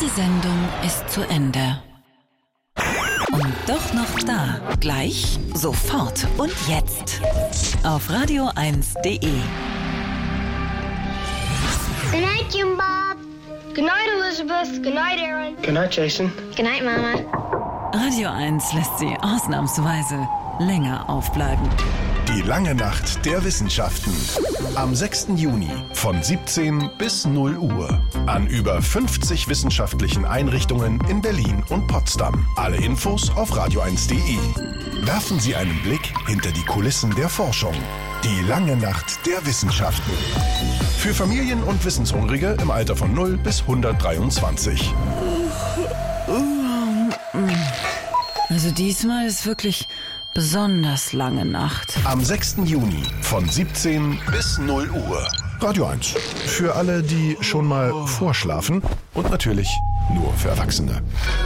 Diese Sendung ist zu Ende. Und doch noch da. Gleich, sofort und jetzt. Auf radio1.de. Good night, Jim Bob. Good night, Elizabeth. Good night, Aaron. Good night, Jason. Good night, Mama. Radio 1 lässt Sie ausnahmsweise länger aufbleiben. Die lange Nacht der Wissenschaften. Am 6. Juni von 17 bis 0 Uhr. An über 50 wissenschaftlichen Einrichtungen in Berlin und Potsdam. Alle Infos auf radio1.de. Werfen Sie einen Blick hinter die Kulissen der Forschung. Die lange Nacht der Wissenschaften. Für Familien und Wissenshungrige im Alter von 0 bis 123. Also diesmal ist wirklich besonders lange Nacht. Am 6. Juni von 17 bis 0 Uhr. Radio 1. Für alle, die schon mal vorschlafen und natürlich nur für Erwachsene.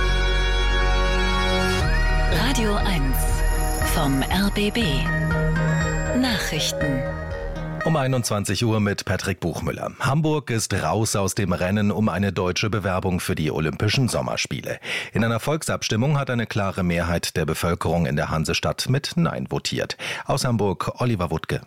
Radio 1 vom RBB. Nachrichten. Um 21 Uhr mit Patrick Buchmüller. Hamburg ist raus aus dem Rennen um eine deutsche Bewerbung für die Olympischen Sommerspiele. In einer Volksabstimmung hat eine klare Mehrheit der Bevölkerung in der Hansestadt mit Nein votiert. Aus Hamburg Oliver Wuttke.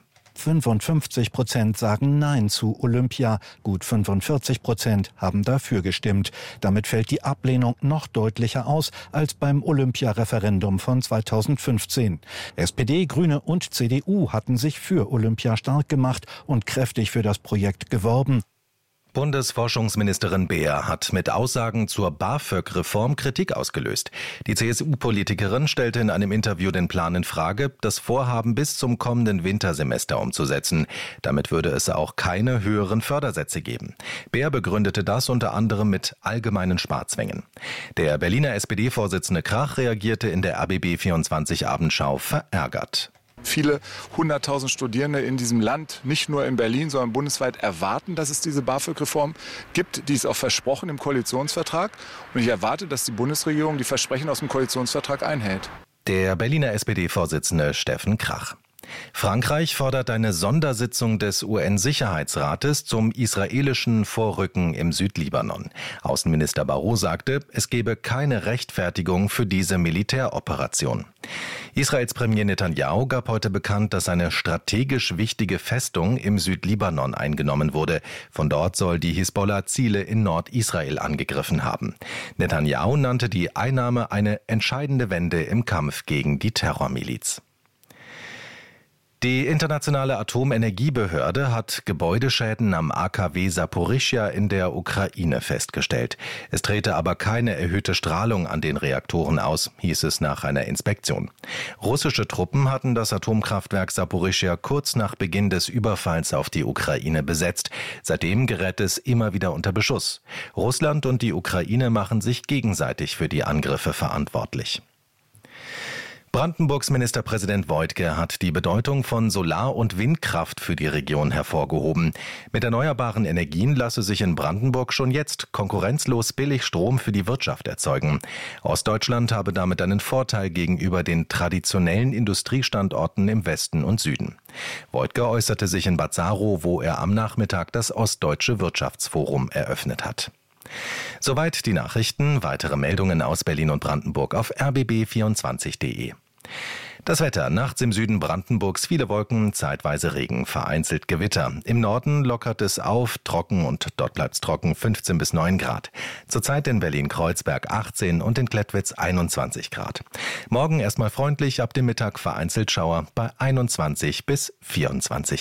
55% sagen Nein zu Olympia. Gut 45% haben dafür gestimmt. Damit fällt die Ablehnung noch deutlicher aus als beim Olympiareferendum von 2015. SPD, Grüne und CDU hatten sich für Olympia stark gemacht und kräftig für das Projekt geworben. Bundesforschungsministerin Beer hat mit Aussagen zur BAföG-Reform Kritik ausgelöst. Die CSU-Politikerin stellte in einem Interview den Plan in Frage, das Vorhaben bis zum kommenden Wintersemester umzusetzen. Damit würde es auch keine höheren Fördersätze geben. Beer begründete das unter anderem mit allgemeinen Sparzwängen. Der Berliner SPD-Vorsitzende Krach reagierte in der RBB24-Abendschau verärgert. Viele 100.000 Studierende in diesem Land, nicht nur in Berlin, sondern bundesweit erwarten, dass es diese BAföG-Reform gibt. Die ist auch versprochen im Koalitionsvertrag. Und ich erwarte, dass die Bundesregierung die Versprechen aus dem Koalitionsvertrag einhält. Der Berliner SPD-Vorsitzende Steffen Krach. Frankreich fordert eine Sondersitzung des UN-Sicherheitsrates zum israelischen Vorrücken im Südlibanon. Außenminister Barrot sagte, es gebe keine Rechtfertigung für diese Militäroperation. Israels Premier Netanyahu gab heute bekannt, dass eine strategisch wichtige Festung im Südlibanon eingenommen wurde. Von dort soll die Hisbollah Ziele in Nordisrael angegriffen haben. Netanyahu nannte die Einnahme eine entscheidende Wende im Kampf gegen die Terrormiliz. Die internationale Atomenergiebehörde hat Gebäudeschäden am AKW Saporischschja in der Ukraine festgestellt. Es trete aber keine erhöhte Strahlung an den Reaktoren aus, hieß es nach einer Inspektion. Russische Truppen hatten das Atomkraftwerk Saporischschja kurz nach Beginn des Überfalls auf die Ukraine besetzt. Seitdem gerät es immer wieder unter Beschuss. Russland und die Ukraine machen sich gegenseitig für die Angriffe verantwortlich. Brandenburgs Ministerpräsident Woidke hat die Bedeutung von Solar- und Windkraft für die Region hervorgehoben. Mit erneuerbaren Energien lasse sich in Brandenburg schon jetzt konkurrenzlos billig Strom für die Wirtschaft erzeugen. Ostdeutschland habe damit einen Vorteil gegenüber den traditionellen Industriestandorten im Westen und Süden. Woidke äußerte sich in Bad Saro, wo er am Nachmittag das Ostdeutsche Wirtschaftsforum eröffnet hat. Soweit die Nachrichten. Weitere Meldungen aus Berlin und Brandenburg auf rbb24.de. Das Wetter. Nachts im Süden Brandenburgs viele Wolken, zeitweise Regen, vereinzelt Gewitter. Im Norden lockert es auf, trocken und dort bleibt es trocken, 15 bis 9 Grad. Zurzeit in Berlin-Kreuzberg 18 und in Klettwitz 21 Grad. Morgen erstmal freundlich, ab dem Mittag vereinzelt Schauer bei 21 bis 24 Grad.